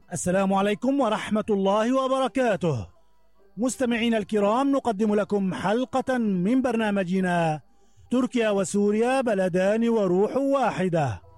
السلام عليكم ورحمة الله وبركاته. مستمعين الكرام، نقدم لكم حلقة من برنامجنا تركيا وسوريا بلدان وروح واحدة.